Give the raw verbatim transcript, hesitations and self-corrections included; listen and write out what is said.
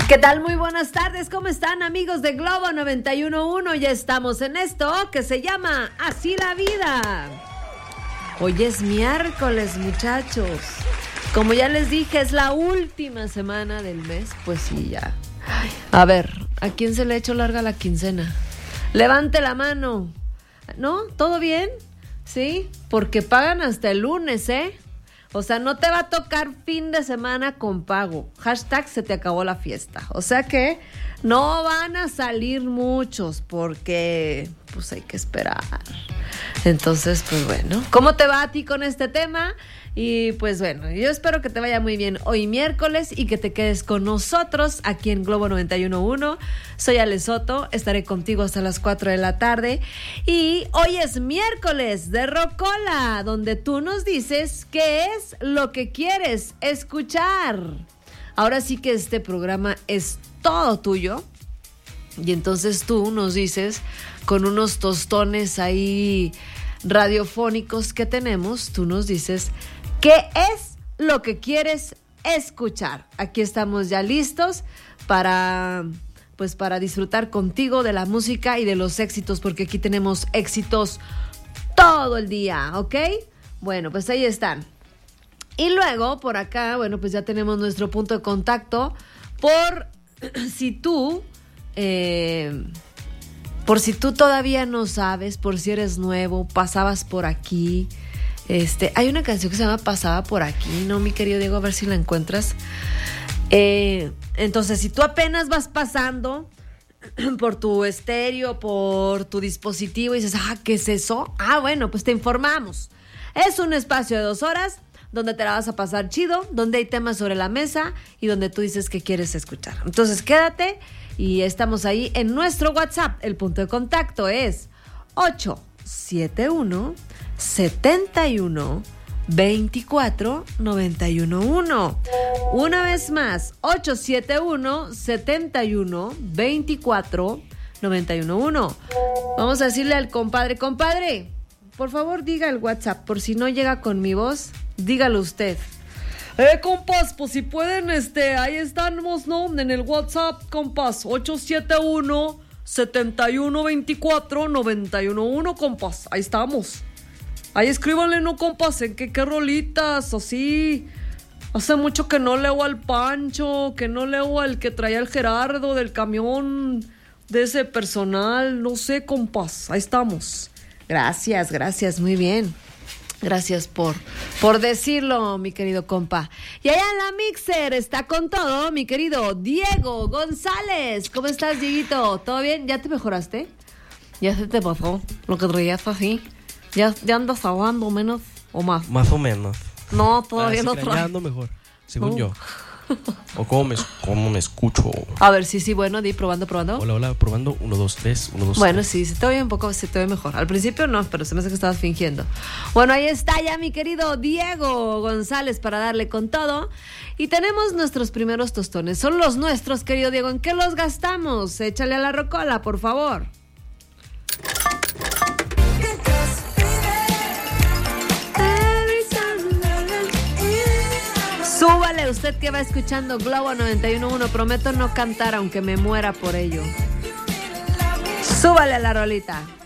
¿Qué tal? Muy buenas tardes, ¿cómo están amigos de Globo noventa y uno punto uno? Ya estamos en esto que se llama Así la Vida. Hoy es miércoles, muchachos. Como ya les dije, es la última semana del mes, pues sí, ya. A ver, ¿a quién se le ha hecho larga la quincena? Levante la mano. ¿No? ¿Todo bien? ¿Sí? Porque pagan hasta el lunes, ¿eh? O sea, no te va a tocar fin de semana con pago. Hashtag se te acabó la fiesta. O sea que no van a salir muchos porque pues hay que esperar. Entonces, pues bueno, ¿cómo te va a ti con este tema? Y pues bueno, yo espero que te vaya muy bien hoy miércoles y que te quedes con nosotros aquí en Globo noventa y uno punto uno. Soy Ale Soto, estaré contigo hasta las cuatro de la tarde. Y hoy es miércoles de Rocola, donde tú nos dices qué es lo que quieres escuchar. Ahora sí que este programa es todo tuyo. Y entonces tú nos dices, con unos tostones ahí radiofónicos que tenemos, tú nos dices qué es lo que quieres escuchar. Aquí estamos ya listos para, pues, para disfrutar contigo de la música y de los éxitos, porque aquí tenemos éxitos todo el día, ¿ok? Bueno, pues ahí están. Y luego, por acá, bueno, pues ya tenemos nuestro punto de contacto por si tú... Eh, por si tú todavía no sabes, por si eres nuevo, pasabas por aquí. Este, hay una canción que se llama Pasaba por aquí, ¿no, mi querido Diego? A ver si la encuentras. Eh, entonces, si tú apenas vas pasando por tu estéreo, por tu dispositivo y dices, ah, ¿qué es eso? Ah, bueno, pues te informamos. Es un espacio de dos horas donde te la vas a pasar chido, donde hay temas sobre la mesa y donde tú dices que quieres escuchar. Entonces, quédate. Y estamos ahí en nuestro WhatsApp. El punto de contacto es ocho siete uno, siete uno, dos cuatro, nueve uno uno. Una vez más, ocho siete uno, siete uno, dos cuatro, nueve uno uno. Vamos a decirle al compadre, compadre, por favor diga el WhatsApp, por si no llega con mi voz, dígalo usted. Eh, compas, pues si pueden, este, ahí estamos, ¿no? En el WhatsApp, compas, ocho siete uno, siete uno, dos cuatro, nueve uno uno, compas, ahí estamos. Ahí escríbanle, ¿no, compas? ¿En qué, qué rolitas? Así, hace mucho que no leo al Pancho, que no leo al que traía el Gerardo del camión de ese personal, no sé, compas, ahí estamos. Gracias, gracias, muy bien. Gracias por, por decirlo, mi querido compa. Y allá en la mixer está con todo, mi querido Diego González. ¿Cómo estás, Dieguito? ¿Todo bien? ¿Ya te mejoraste? ¿Ya se te pasó lo que traías así? ¿Ya, ya andas hablando menos o más? Más o menos. No, todavía ah, no traes. Ya ando mejor, según no. yo. ¿O cómo me, cómo me escucho? A ver, sí, sí, bueno, di, probando, probando. Hola, hola, probando, uno, dos, tres, uno, dos, Bueno, tres. sí, se te oye un poco, se te oye mejor. Al principio no, pero se me hace que estabas fingiendo. Bueno, ahí está ya mi querido Diego González para darle con todo. Y tenemos nuestros primeros tostones. Son los nuestros, querido Diego. ¿En qué los gastamos? Échale a la rocola, por favor. Súbale usted que va escuchando Globo noventa y uno punto uno. Prometo no cantar aunque me muera por ello. Súbale a la rolita.